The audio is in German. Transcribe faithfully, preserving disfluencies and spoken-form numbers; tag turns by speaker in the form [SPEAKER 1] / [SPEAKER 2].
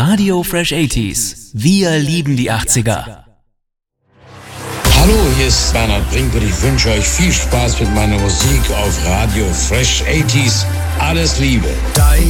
[SPEAKER 1] Radio Fresh achtziger. Wir lieben die achtziger.
[SPEAKER 2] Hallo, hier ist Bernhard Brink und ich wünsche euch viel Spaß mit meiner Musik auf Radio Fresh achtziger. Alles Liebe.